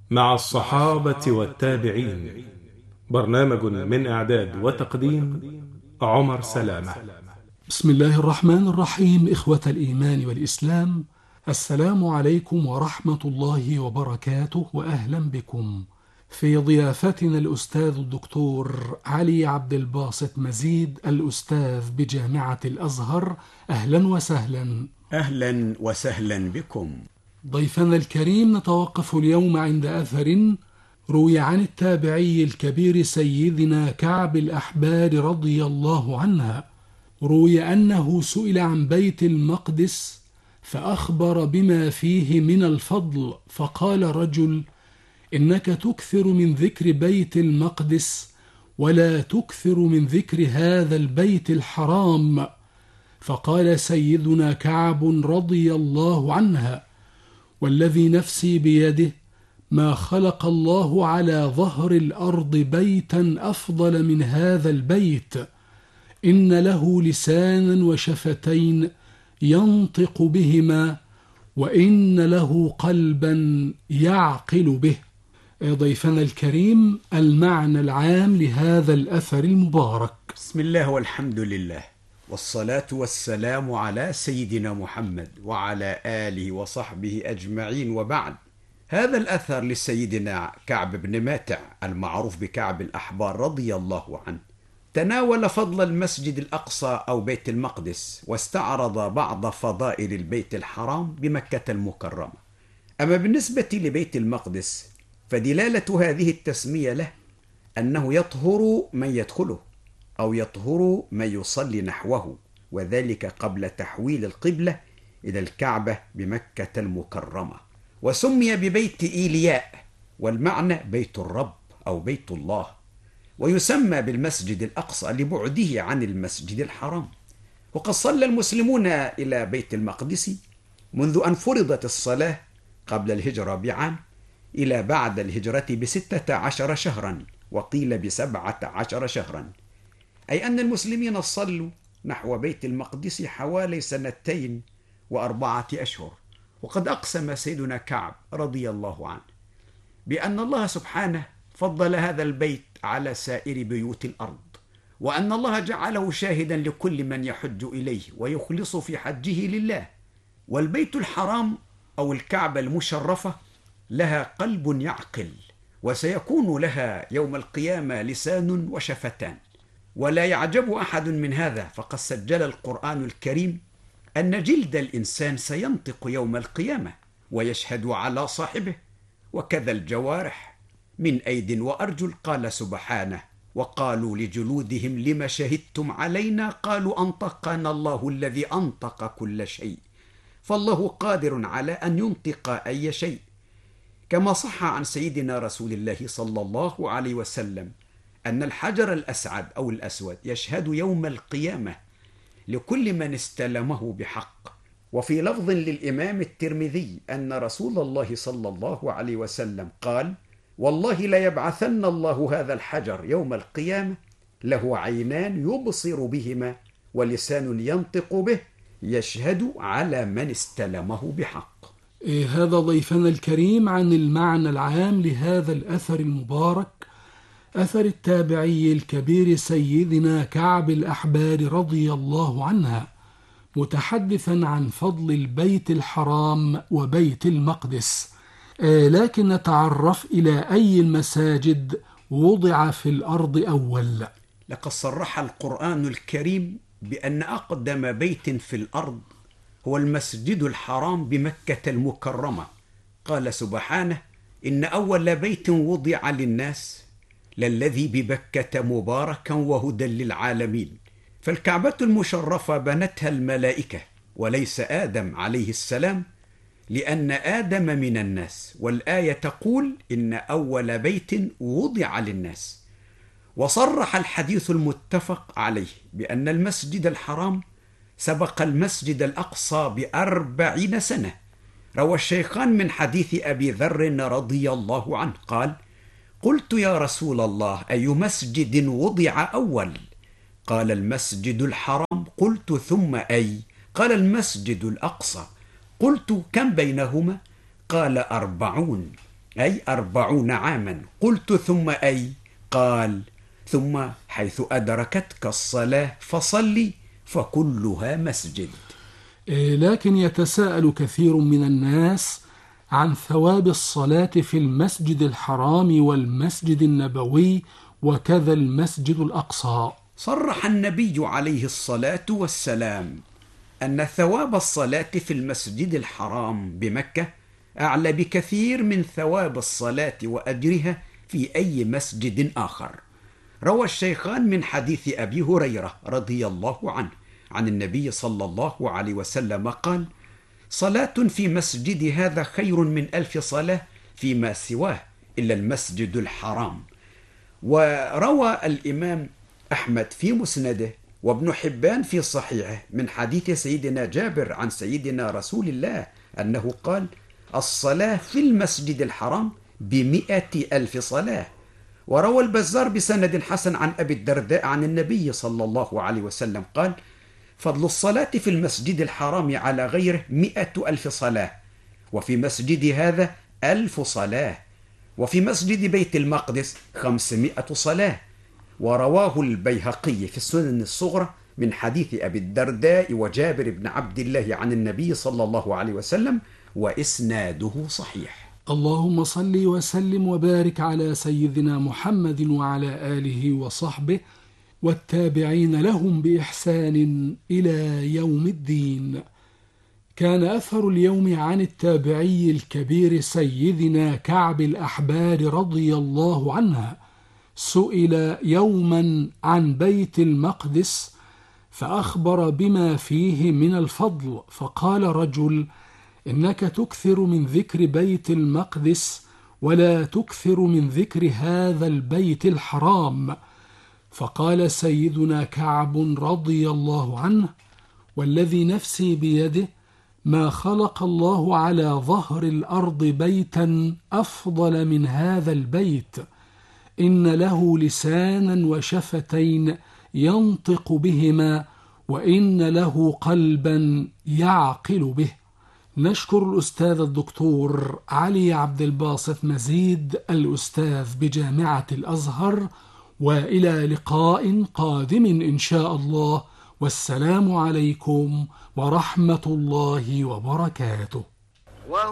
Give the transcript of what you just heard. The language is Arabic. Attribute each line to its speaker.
Speaker 1: مع الصحابة والتابعين. برنامج من إعداد وتقديم عمر سلامة.
Speaker 2: بسم الله الرحمن الرحيم. إخوة الإيمان والإسلام، السلام عليكم ورحمة الله وبركاته، وأهلا بكم في ضيافتنا الأستاذ الدكتور علي عبد الباسط مزيد، الأستاذ بجامعة الأزهر. أهلا وسهلا.
Speaker 3: أهلا وسهلا بكم.
Speaker 2: ضيفنا الكريم، نتوقف اليوم عند أثر روي عن التابعي الكبير سيدنا كعب الأحبار رضي الله عنها. روي أنه سئل عن بيت المقدس فأخبر بما فيه من الفضل، فقال رجل: إنك تكثر من ذكر بيت المقدس ولا تكثر من ذكر هذا البيت الحرام. فقال سيدنا كعب رضي الله عنها: والذي نفسي بيده ما خلق الله على ظهر الأرض بيتا أفضل من هذا البيت، إن له لسانا وشفتين ينطق بهما، وإن له قلبا يعقل به. ضيفنا الكريم، المعنى العام لهذا الأثر المبارك.
Speaker 3: بسم الله والحمد لله، والصلاة والسلام على سيدنا محمد وعلى آله وصحبه أجمعين، وبعد. هذا الأثر لسيدنا كعب بن ماتع المعروف بكعب الأحبار رضي الله عنه، تناول فضل المسجد الأقصى أو بيت المقدس، واستعرض بعض فضائل البيت الحرام بمكة المكرمة. أما بالنسبة لبيت المقدس فدلالة هذه التسمية له أنه يطهر من يدخله أو يطهر من يصلي نحوه، وذلك قبل تحويل القبلة إلى الكعبة بمكة المكرمة. وسمي ببيت إيلياء، والمعنى بيت الرب أو بيت الله. ويسمى بالمسجد الأقصى لبعده عن المسجد الحرام. وقد صلى المسلمون إلى بيت المقدس منذ أن فرضت الصلاة قبل الهجرة بعام إلى بعد الهجرة ب16 شهرا، وقيل ب17 شهرا، أي أن المسلمين صلوا نحو بيت المقدس حوالي 2 و4 أشهر. وقد أقسم سيدنا كعب رضي الله عنه بأن الله سبحانه فضل هذا البيت على سائر بيوت الأرض، وأن الله جعله شاهدا لكل من يحج إليه ويخلص في حجه لله. والبيت الحرام أو الكعبة المشرفة لها قلب يعقل، وسيكون لها يوم القيامة لسان وشفتان. ولا يعجب أحد من هذا، فقد سجل القرآن الكريم أن جلد الإنسان سينطق يوم القيامة ويشهد على صاحبه، وكذا الجوارح من أيد وأرجل. قال سبحانه: وقالوا لجلودهم لم شهدتم علينا قالوا أنطقنا الله الذي أنطق كل شيء، فالله قادر على أن ينطق أي شيء. كما صح عن سيدنا رسول الله صلى الله عليه وسلم أن الحجر الأسعد أو الأسود يشهد يوم القيامة لكل من استلمه بحق. وفي لفظ للإمام الترمذي أن رسول الله صلى الله عليه وسلم قال: والله ليبعثن الله هذا الحجر يوم القيامة له عينان يبصر بهما ولسان ينطق به يشهد على من استلمه بحق.
Speaker 2: هذا ضيفنا الكريم عن المعنى العام لهذا الأثر المبارك، أثر التابعي الكبير سيدنا كعب الأحبار رضي الله عنها، متحدثا عن فضل البيت الحرام وبيت المقدس. لكن نتعرف إلى أي المساجد وضع في الأرض أول.
Speaker 3: لقد صرح القرآن الكريم بأن أقدم بيت في الأرض هو المسجد الحرام بمكة المكرمة. قال سبحانه: إن أول بيت وضع للناس للذي ببكة مباركا وهدى للعالمين. فالكعبة المشرفة بنتها الملائكة وليس آدم عليه السلام، لأن آدم من الناس، والآية تقول: إن أول بيت وضع للناس. وصرح الحديث المتفق عليه بأن المسجد الحرام سبق المسجد الأقصى ب40 سنة. روى الشيخان من حديث أبي ذر رضي الله عنه قال: قلت يا رسول الله أي مسجد وضع أول؟ قال: المسجد الحرام. قلت: ثم أي؟ قال: المسجد الأقصى. قلت: كم بينهما؟ قال: 40. أي 40 عاما. قلت ثم أي؟ قال ثم حيث أدركتك الصلاة فصلي فكلها مسجد.
Speaker 2: لكن يتساءل كثير من الناس عن ثواب الصلاة في المسجد الحرام والمسجد النبوي وكذا المسجد الأقصى.
Speaker 3: صرح النبي عليه الصلاة والسلام أن ثواب الصلاة في المسجد الحرام بمكة أعلى بكثير من ثواب الصلاة وأجرها في أي مسجد آخر. روى الشيخان من حديث أبي هريرة رضي الله عنه عن النبي صلى الله عليه وسلم قال: صلاة في مسجد هذا خير من 1000 صلاة فيما سواه إلا المسجد الحرام. وروى الإمام أحمد في مسنده وابن حبان في صحيحه من حديث سيدنا جابر عن سيدنا رسول الله أنه قال: الصلاة في المسجد الحرام ب100,000 صلاة. وروى البزار بسند حسن عن أبي الدرداء عن النبي صلى الله عليه وسلم قال: فضل الصلاة في المسجد الحرام على غيره 100,000 صلاة، وفي مسجد هذا 1000 صلاة، وفي مسجد بيت المقدس 500 صلاة. ورواه البيهقي في السنن الصغرى من حديث أبي الدرداء وجابر بن عبد الله عن النبي صلى الله عليه وسلم وإسناده صحيح.
Speaker 2: اللهم صل وسلم وبارك على سيدنا محمد وعلى آله وصحبه والتابعين لهم بإحسان إلى يوم الدين. كان أثر اليوم عن التابعي الكبير سيدنا كعب الأحبار رضي الله عنه. سئل يوما عن بيت المقدس فأخبر بما فيه من الفضل، فقال رجل: إنك تكثر من ذكر بيت المقدس ولا تكثر من ذكر هذا البيت الحرام. فقال سيدنا كعب رضي الله عنه: والذي نفسي بيده ما خلق الله على ظهر الأرض بيتا أفضل من هذا البيت، إن له لسانا وشفتين ينطق بهما، وإن له قلبا يعقل به. نشكر الأستاذ الدكتور علي عبد الباسط مزيد الأستاذ بجامعة الأزهر، وإلى لقاء قادم إن شاء الله، والسلام عليكم ورحمة الله وبركاته.